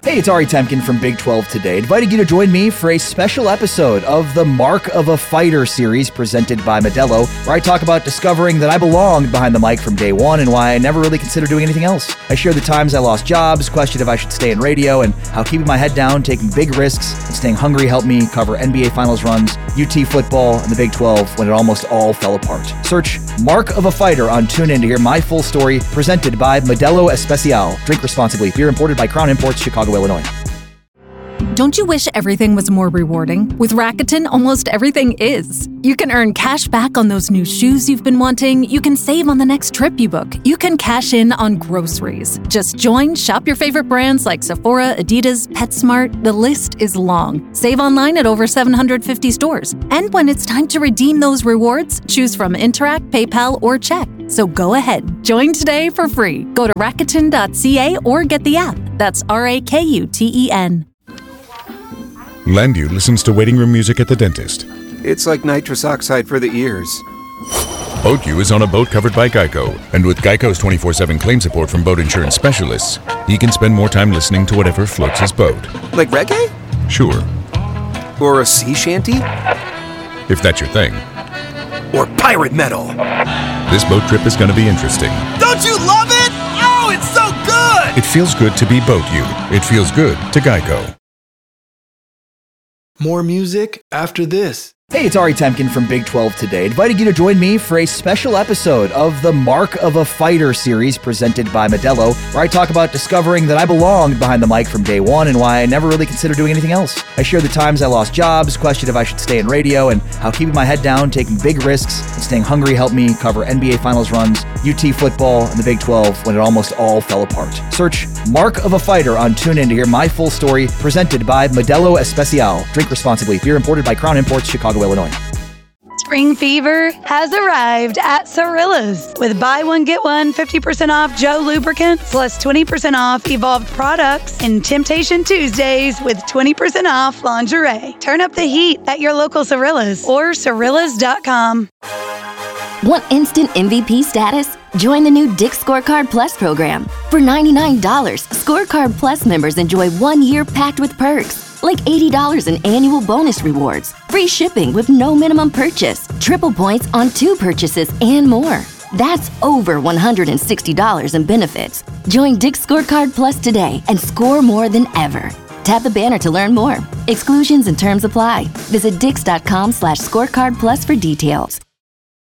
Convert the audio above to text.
Hey, it's Ari Temkin from Big 12 Today, inviting you to join me for a special episode of the Mark of a Fighter series presented by Modelo, where I talk about discovering that I belonged behind the mic from day one and why I never really considered doing anything else. I share the times I lost jobs, questioned if I should stay in radio, and how keeping my head down, taking big risks, and staying hungry helped me cover NBA Finals runs, UT football, and the Big 12 when it almost all fell apart. Search Mark of a Fighter on TuneIn to hear my full story, presented by Modelo Especial. Drink responsibly. Beer imported by Crown Imports, Chicago, Illinois. Don't you wish everything was more rewarding? With Rakuten, almost everything is. You can earn cash back on those new shoes you've been wanting. You can save on the next trip you book. You can cash in on groceries. Just join, shop your favorite brands like Sephora, Adidas, PetSmart. The list is long. Save online at over 750 stores. And when it's time to redeem those rewards, choose from Interac, PayPal, or check. So go ahead. Join today for free. Go to Rakuten.ca or get the app. That's Rakuten. Landu listens to waiting room music at the dentist. It's like nitrous oxide for the ears. BoatU is on a boat covered by Geico, and with Geico's 24/7 claim support from boat insurance specialists, he can spend more time listening to whatever floats his boat. Like reggae? Sure. Or a sea shanty? If that's your thing. Or pirate metal? This boat trip is going to be interesting. Don't you love it? Oh, it's so good! It feels good to be BoatU. It feels good to Geico. More music after this. Hey, it's Ari Temkin from Big 12 Today, inviting you to join me for a special episode of the Mark of a Fighter series presented by Modelo, where I talk about discovering that I belonged behind the mic from day one and why I never really considered doing anything else. I share the times I lost jobs, questioned if I should stay in radio, and how keeping my head down, taking big risks, and staying hungry helped me cover NBA Finals runs, UT football, and the Big 12 when it almost all fell apart. Search Mark of a Fighter on TuneIn to hear my full story, presented by Modelo Especial. Drink responsibly. Beer imported by Crown Imports, Chicago, Illinois. Spring fever has arrived at Cirilla's with buy one, get one, 50% off Joe lubricants plus 20% off Evolved products and Temptation Tuesdays with 20% off lingerie. Turn up the heat at your local Cirilla's or Cirillas.com. Want instant MVP status? Join the new Dick's Scorecard Plus program. For $99, Scorecard Plus members enjoy 1 year packed with perks, like $80 in annual bonus rewards, free shipping with no minimum purchase, triple points on 2 purchases, and more. That's over $160 in benefits. Join Dick's Scorecard Plus today and score more than ever. Tap the banner to learn more. Exclusions and terms apply. Visit Dix.com/scorecard plus for details.